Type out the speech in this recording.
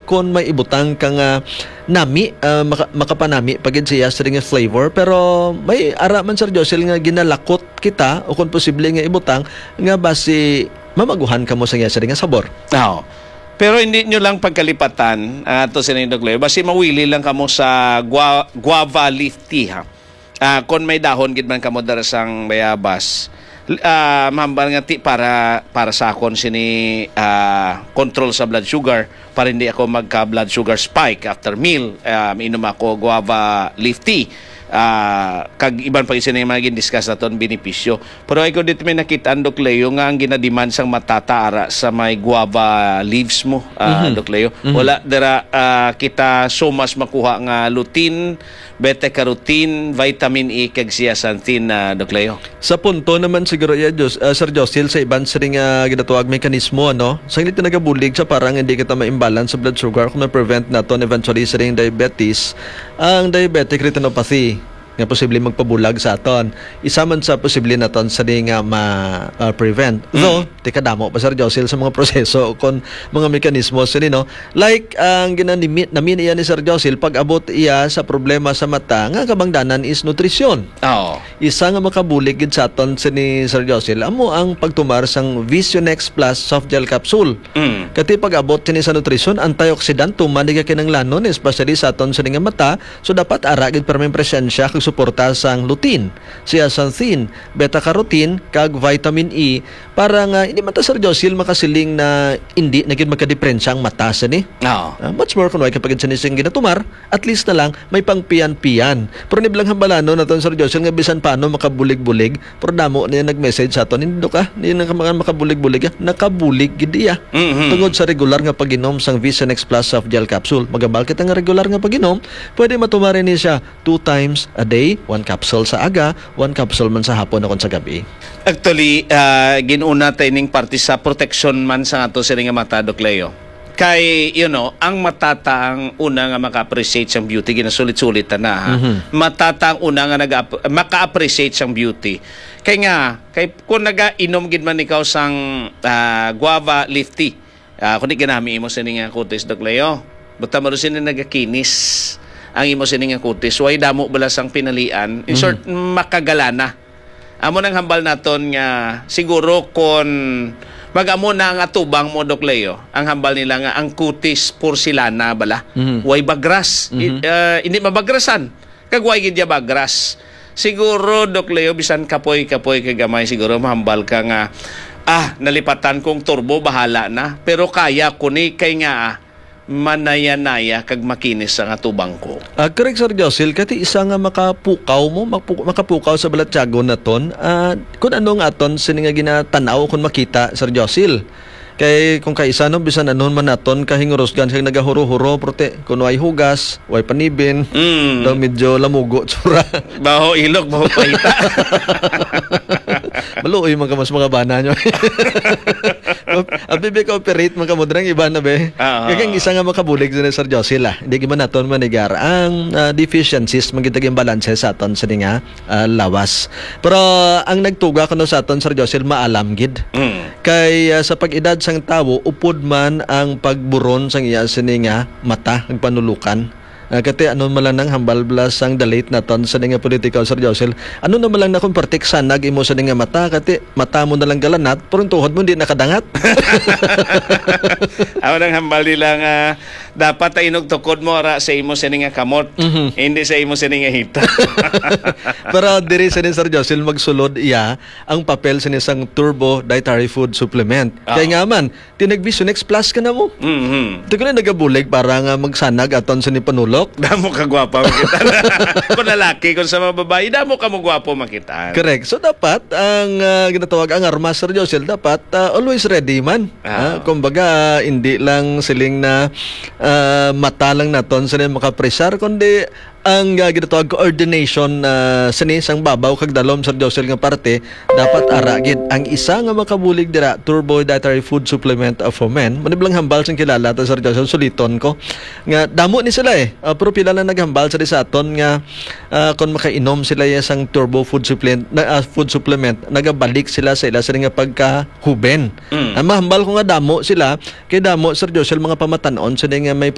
kon may ibutang kang nami makapanami pagid siya sa nga flavor, pero may ara man Sir Josel nga ginalakot kita o kung posible nga ibutang nga basi mamaguhan ka mo sa nga sabor. Oo. Pero hindi nyo lang pagkalipatan to sa Dr. Leo. Basi mawili lang kamo sa guava leaf tea, ha. Kung may dahon gid man kamo dara sang bayabas, mahambal nga ti para sa akon sini control sa blood sugar, para hindi ako magka blood sugar spike after meal. Inom ako guava leaf tea. Kag iban pa isa na yung mga gindiscuss na ito ang benepisyo. Pero ikaw dito may nakita Doc Leo nga ang ginadiman sang matataara sa may guava leaves mo, Doc Leo. Wala dara kita so mas makuha nga lutein, beta-carotene, vitamin E kag zeaxanthin, Doc Leo. Sa punto naman siguro Sir Josel, sa iban sa ring ginatuwag mekanismo, ano, sa hindi nagabulig sa parang hindi kita ma-imbalance sa blood sugar kung ma-prevent naton eventually sa ring diabetes, ang diabetic retinopathy nga posible magpabulag sa aton. Isa man sa posible naton sa di nga ma-prevent. Though, di kadamo pa Sir Josel sa mga proseso kon mga mekanismo sa no. Like ang namin iya ni Sir Josel pag abot iya sa problema sa mata nga kabangdanan is nutrisyon. Isa nga makabulig gid sa aton sa ni Sir Josel amo ang pagtumar sang Visionex Plus soft gel capsule. Kati pag abot ni sa nutrisyon, antioxidant tuman di ka kinanglanon, especially sa aton sa nga mata, so dapat ara gid permi presensya kag suporta sang lutein, zeaxanthin, beta-carotene kag vitamin E para nga hindi mata Sir Josel makasiling na hindi na gid magkadiferensya ang mata sa ni. Much more kunway kapag sa nising ginatumar, at least na lang may pangpian-pian. Pero ni bilang hambalano naton Sir Josel nga bisan paano makabulig-bulig, pero damo niya nag-message sa aton, hindi ka, hindi na makabulig-bulig, nakabulig gid iya. Tungod sa regular nga pag-inom sang Visionex Plus soft gel capsule. Magabal kita nga regular nga pag-inom, pwede matumarin ni siya 2 times a day, 1 capsule sa aga, 1 capsule man sa hapon o sa gabi. Actually, ginuna tayong parte sa protection man sa ato sa nga mata, Doc Leo. Kay, ang matata ang una nga maka-appreciate siyang beauty, ginasulit-sulit na, matata ang una nga maka-appreciate siyang beauty. Kaya kung naga-inom gid man ikaw sang guava leaf tea, kung di ginami mo sa nga kutis, Doc Leo, buta marusin na nagakinis ang imo sining nga kutis, way damo balas ang pinalian, in short makagalana. Amo nang hambal naton nga siguro kon mag-amo na ang atubang mo, Doc Leo, ang hambal nila nga ang kutis porcelana bala, way bagras, hindi mabagrasan kag way gid bagras. Siguro, Doc Leo, bisan kapoy-kapoy kagamay, siguro mahambal ka nga nalipatan kong turbo, bahala na, pero kaya kuni kay nga manaya-naya kag makinis ang atubang ko. Correct Sir Josel, kati isa nga makapukaw mo, makapukaw sa balatyago na ton, kung ano nga aton sini nga ginatanaw kung makita Sir Josel. Kay kung kaisa no bisan anon man naton kahingurosgan siyang nagahuro-huro prote kun way hugas, way panibin, daw medyo lamugo tsura. Baho ilok, baho pahita. Maluoy man ka mas mga bana nyo. Abi ka operate man ka mo drang iba na be. Kaya isa nga makabulig sa Sir Josel Hindi giman naton manigar ang deficiencies magitag yung balance sa aton sa nga lawas. Pero ang nagtuga kuno sa aton Sir Josel maalam gid. Kay sa pag-edad sang tawo upod man ang pagburon sang iya sini nga mata ug panulukan. Kati ano man lang nang hambal blas ang dalit naton sa nga political Sir Josel. Ano na man lang na kung partiksan nag-imo sa nga mata kati mata mo na lang galanat pero tuhod mo hindi nakadangat. Ako nang hambal nila nga dapat ay tukod mo ara sa imo sa nga kamot, hindi sa imo sa nga hita. Pero diri sa ni Sir Josel magsulod iya ang papel sa isang turbo dietary food supplement. Kaya nga man tinag-Visionex Plus ka na mo. Ito ko na nagabulig para nga magsanag aton sa ni panulok. Damo ka gwapo makita. Kung lalaki, kung sa mga babae, damo ka mo gwapo makita. Correct. So dapat ang ginatawag ang armas Sir Josel dapat always ready man. Kumbaga hindi lang siling na mata lang naton sa makapresar kundi ang ginatawag coordination sa isang babaw kag dalom Sir Josel nga parte dapat aragid ang isa nga makabulig dira turbo dietary food supplement for men maniblang hambal sang kilala ta Sir Josel suliton ko nga damo ni sila pero pila na naghambal sa aton nga kung makainom sila isang turbo food supplement nagabalik sila sa ila sa nga pagkahuben. Ang mahambal ko nga damo sila kay damo Sir Josel mga pamatanon sa nga may